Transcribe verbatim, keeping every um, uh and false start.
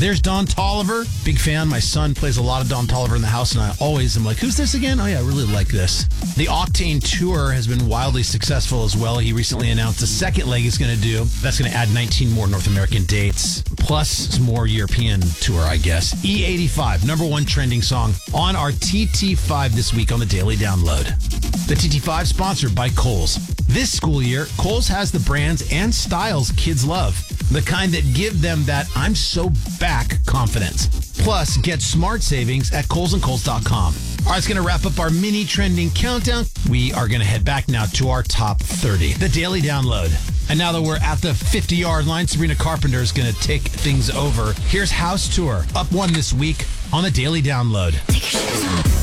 There's Don Toliver. Big fan. My son plays a lot of Don Toliver in the house, and I always am like, who's this again? Oh, yeah, I really like this. The Octane Tour has been wildly successful as well. He recently announced the second leg he's going to do. That's going to add nineteen more North American dates, plus some more European tour, I guess. E eighty-five, number one trending song on our T T five this week on the Daily Download. The T T five sponsored by Kohl's. This school year, Kohl's has the brands and styles kids love. The kind that give them that I'm so back confidence. Plus, get smart savings at Kohl's and Kohl's dot com. All right, it's going to wrap up our mini trending countdown. We are going to head back now to our top thirty. The Daily Download. And now that we're at the fifty-yard line, Sabrina Carpenter is going to take things over. Here's House Tour, up one this week on the Daily Download. Take your shoes off.